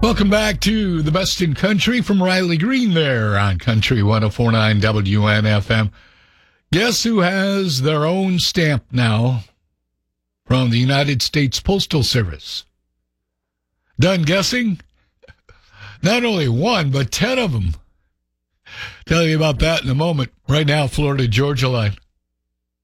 Welcome back to the Best in Country from Riley Green there on Country 104.9 WNFM. Guess who has their own stamp now from the United States Postal Service? Done guessing? Not only one, but 10 of them. Tell you about that in a moment. Right now, Florida-Georgia line.